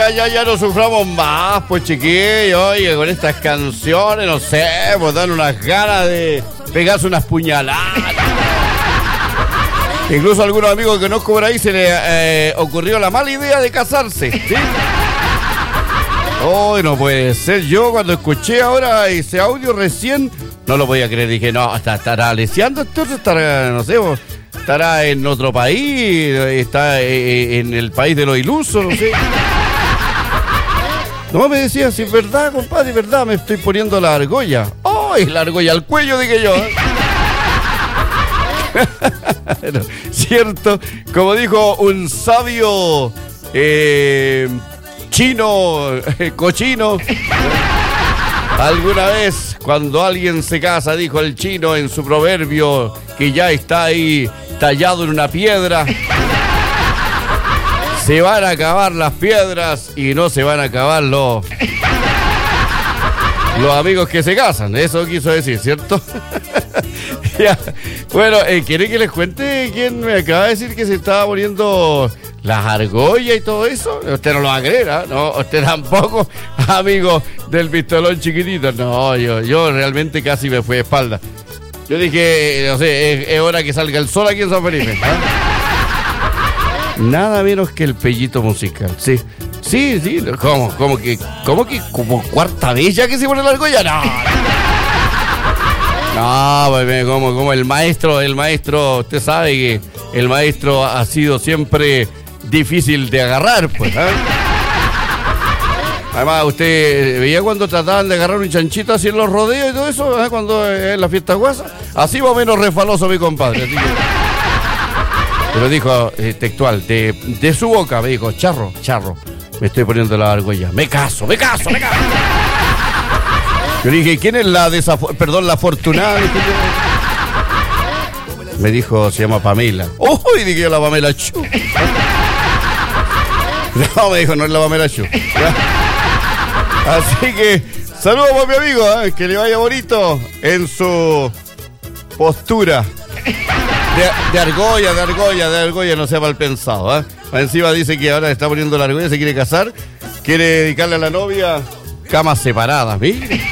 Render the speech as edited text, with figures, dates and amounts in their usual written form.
Ya no suframos más, pues chiquillos, oye, con estas canciones, no sé, pues dan unas ganas de pegarse unas puñaladas. Incluso a algunos amigos que conozco por ahí se les ocurrió la mala idea de casarse, ¿sí? Hoy no puede ser. Yo cuando escuché ahora ese audio recién, no lo podía creer. Dije, no, estará leseando, entonces estará, no sé, estará en otro país, está en el país de los ilusos, no sé. No, me decía, si es verdad, compadre, es verdad, me estoy poniendo la argolla. ¡Ay, la argolla al cuello, dije yo! Bueno, cierto, como dijo un sabio cochino, alguna vez cuando alguien se casa, dijo el chino en su proverbio que ya está ahí tallado en una piedra. Se van a acabar las piedras y no se van a acabar los amigos que se casan. Eso quiso decir, ¿cierto? Ya. Bueno, ¿quiere que les cuente quién me acaba de decir que se estaba poniendo las argollas y todo eso? Usted no lo va a creer, ¿eh? No, usted tampoco, amigo del pistolón chiquitito. No, yo realmente casi me fui de espalda. Yo dije, no sé, es hora que salga el sol aquí en San Felipe, ¿eh? Nada menos que el Pellito musical, sí. Sí, ¿cómo que como cuarta vez ya que se pone la argolla? No, pues como el maestro, usted sabe que el maestro ha sido siempre difícil de agarrar, pues, ¿eh? Además, usted veía cuando trataban de agarrar un chanchito así en los rodeos y todo eso, ¿eh? Cuando en la fiesta guasa, así más o menos refaloso mi compadre, así que... Pero dijo textual, de su boca, me dijo, charro, me estoy poniendo la argolla. Me caso. Yo dije, ¿quién es la afortunada? Me dijo, se llama Pamela. ¡Uy! Dije yo, la Pamela Chu. No, me dijo, no es la Pamela Chu. Así que, saludos a mi amigo, que le vaya bonito en su postura. De argolla, no sea mal pensado, ¿eh? Encima dice que ahora está poniendo la argolla, se quiere casar, quiere dedicarle a la novia camas separadas, ¿viste?